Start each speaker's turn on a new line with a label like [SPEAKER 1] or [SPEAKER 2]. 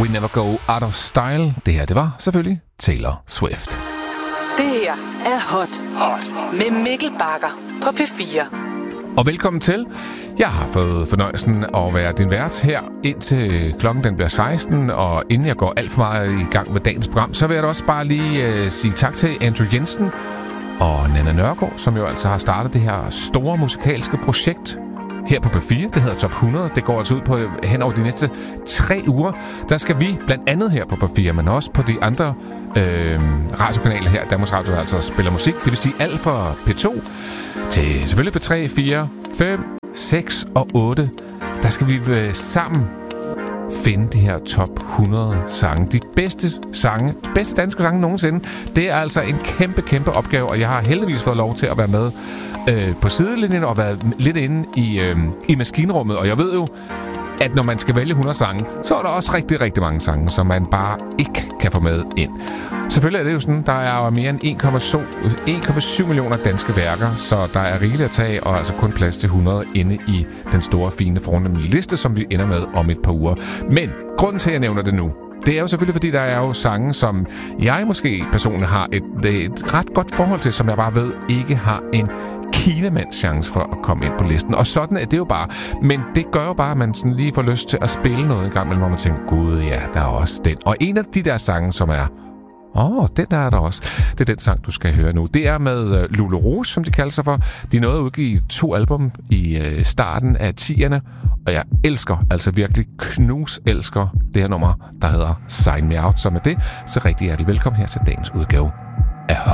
[SPEAKER 1] We Never Go Out of Style. Det her, det var selvfølgelig Taylor Swift.
[SPEAKER 2] Det her er Hot med Mikkel Bagger på P4.
[SPEAKER 1] Og velkommen til. Jeg har fået fornøjelsen at være din vært her indtil klokken den bliver 16. Og inden jeg går alt for meget i gang med dagens program, så vil jeg da også bare lige sige tak til Andrew Jensen og Nanna Nørgaard, som jo altså har startet det her store musikalske projekt her på P4. Det hedder Top 100. Det går altså ud på hen over de næste 3 uger. Der skal vi blandt andet her på P4, men også på de andre radiokanaler her, Danmarks Radio altså spiller musik. Det vil sige alt fra P2 til selvfølgelig P3, 4, 5, 6 og 8. Der skal vi sammen finde de her top 100 sange. De bedste sange, de bedste danske sange nogensinde. Det er altså en kæmpe opgave, og jeg har heldigvis fået lov til at være med på sidelinjen og været lidt inde i maskinrummet. Og jeg ved jo, at når man skal vælge 100 sange, så er der også rigtig mange sange, som man bare ikke kan få med ind. Selvfølgelig er det jo sådan, der er jo mere end 1,7 millioner danske værker, så der er rigeligt at tage, og altså kun plads til 100 inde i den store, fine, fornemme liste, som vi ender med om et par uger. Men grunden til, at jeg nævner det nu, det er jo selvfølgelig, fordi der er jo sange, som jeg måske personligt har et ret godt forhold til, som jeg bare ved ikke har en kinemands chance for at komme ind på listen. Og sådan er det jo bare. Men det gør jo bare, at man sådan lige får lyst til at spille noget en gang, men hvor man tænker, gud ja, der er også den. Og en af de der sange, som er den der er der også. Det er den sang, du skal høre nu. Det er med Lulu Rouge, som de kalder sig for. De nåede at udgive 2 album i starten af 10'erne. Og jeg altså virkelig elsker det her nummer, der hedder Sign Me Out. Så med det, så rigtig hjertelig velkommen her til dagens udgave af Hot.